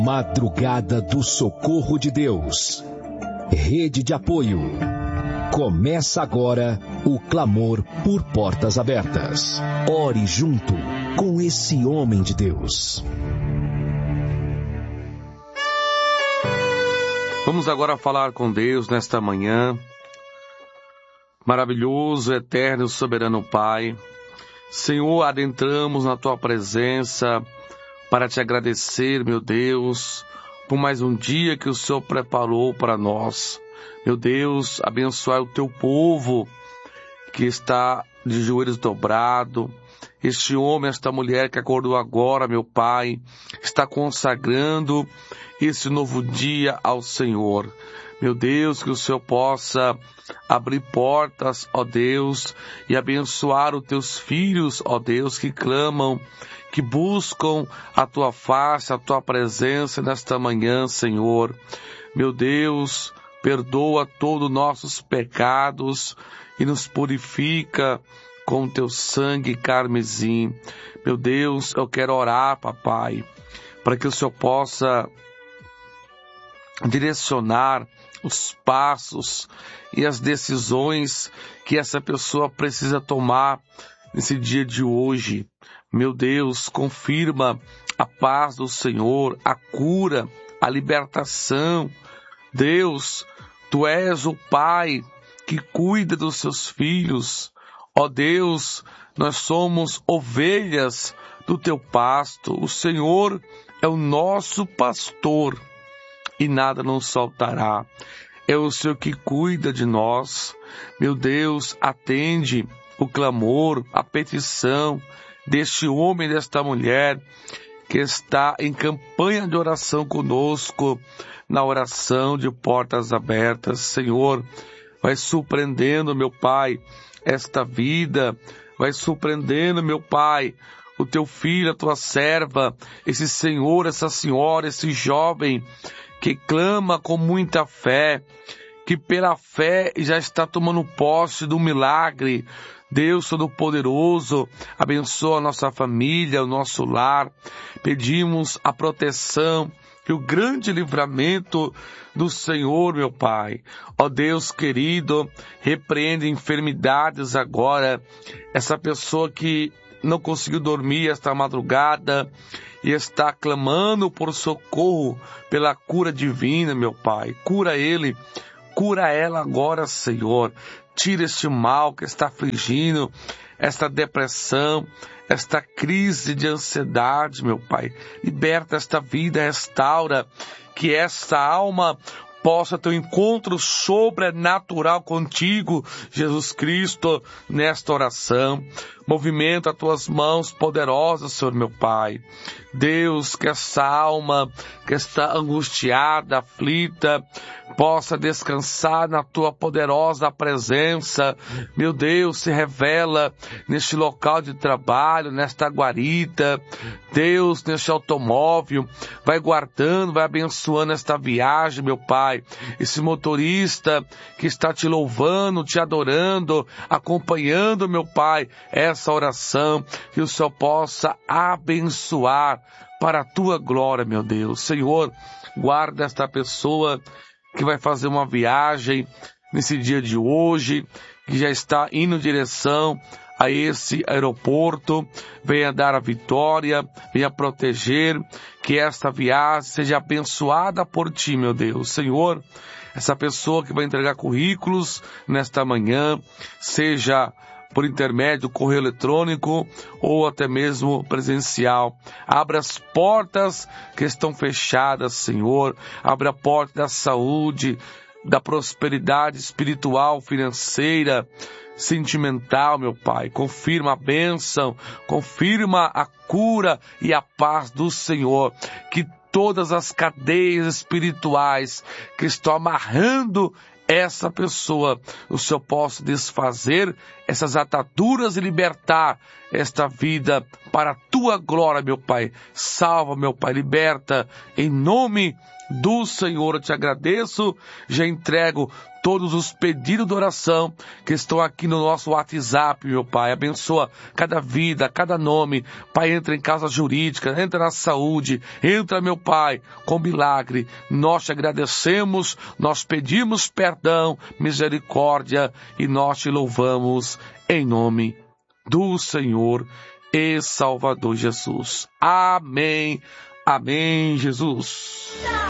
Madrugada do Socorro de Deus. Rede de apoio. Começa agora o clamor por portas abertas. Ore junto com esse homem de Deus. Vamos agora falar com Deus nesta manhã. Maravilhoso, eterno, soberano Pai. Senhor, adentramos na Tua presença para Te agradecer, meu Deus, por mais um dia que o Senhor preparou para nós. Meu Deus, abençoai o Teu povo que está de joelhos dobrados. Este homem, esta mulher que acordou agora, meu Pai, está consagrando esse novo dia ao Senhor. Meu Deus, que o Senhor possa abrir portas, ó Deus, e abençoar os Teus filhos, ó Deus, que clamam, que buscam a Tua face, a Tua presença nesta manhã, Senhor. Meu Deus, perdoa todos os nossos pecados e nos purifica com Teu sangue carmesim. Meu Deus, eu quero orar, papai, para que o Senhor possa direcionar os passos e as decisões que essa pessoa precisa tomar nesse dia de hoje. Meu Deus, confirma a paz do Senhor, a cura, a libertação. Deus, Tu és o Pai que cuida dos Seus filhos. Ó Deus, nós somos ovelhas do Teu pasto. O Senhor é o nosso pastor e nada nos faltará. É o Senhor que cuida de nós. Meu Deus, atende o clamor, a petição deste homem e desta mulher que está em campanha de oração conosco, na oração de portas abertas. Senhor, vai surpreendendo, meu Pai, esta vida, vai surpreendendo, meu Pai, o Teu filho, a Tua serva, esse senhor, essa senhora, esse jovem que clama com muita fé, que pela fé já está tomando posse do milagre. Deus Todo-Poderoso, abençoa a nossa família, o nosso lar. Pedimos a proteção e o grande livramento do Senhor, meu Pai. Ó Deus querido, repreende enfermidades agora. Essa pessoa que não conseguiu dormir esta madrugada e está clamando por socorro, pela cura divina, meu Pai. Cura ele, cura ela agora, Senhor. Tira este mal que está afligindo, esta depressão, esta crise de ansiedade, meu Pai. Liberta esta vida, restaura, que esta alma possa ter um encontro sobrenatural contigo, Jesus Cristo, nesta oração. Movimenta as Tuas mãos poderosas, Senhor meu Pai. Deus, que essa alma que está angustiada, aflita, possa descansar na Tua poderosa presença. Meu Deus, se revela neste local de trabalho, nesta guarita. Deus, neste automóvel, vai guardando, vai abençoando esta viagem, meu Pai. Esse motorista que está Te louvando, Te adorando, acompanhando, meu Pai, essa oração, que o Senhor possa abençoar para a Tua glória, meu Deus. Senhor, guarda esta pessoa que vai fazer uma viagem nesse dia de hoje, que já está indo em direção a esse aeroporto. Venha dar a vitória, venha proteger, que esta viagem seja abençoada por Ti, meu Deus. Senhor, essa pessoa que vai entregar currículos nesta manhã, seja por intermédio do correio eletrônico ou até mesmo presencial. Abra as portas que estão fechadas, Senhor. Abra a porta da saúde, da prosperidade espiritual, financeira, sentimental, meu Pai. Confirma a bênção, confirma a cura e a paz do Senhor. Que todas as cadeias espirituais que estão amarrando essa pessoa, o Senhor possa desfazer essas ataduras e libertar esta vida para a Tua tua glória, meu Pai. Salva, meu Pai, liberta, em nome do Senhor. Eu te agradeço, já entrego todos os pedidos de oração que estão aqui no nosso WhatsApp, meu Pai. Abençoa cada vida, cada nome. Pai, entra em causa jurídica, entra na saúde, entra, meu Pai, com milagre. Nós te agradecemos, nós pedimos perdão, misericórdia e nós te louvamos em nome do Senhor e Salvador Jesus. Amém. Amém, Jesus.